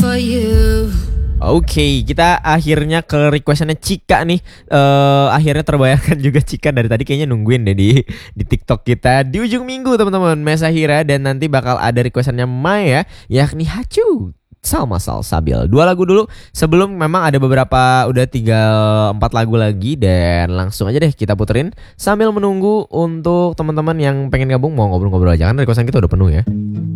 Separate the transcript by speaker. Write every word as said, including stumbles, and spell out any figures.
Speaker 1: for you.
Speaker 2: Oke, okay, kita akhirnya ke requestannya Cika nih. uh, Akhirnya terbayarkan juga Cika dari tadi kayaknya nungguin deh di di TikTok kita di ujung minggu teman-teman. Mesahira dan nanti bakal ada requestannya Maya, yakni Hacu Salma Salsabil. Dua lagu dulu sebelum memang ada beberapa, udah tiga empat lagu lagi. Dan langsung aja deh kita puterin sambil menunggu untuk teman-teman yang pengen gabung mau ngobrol-ngobrol aja kan requestan kita udah penuh ya.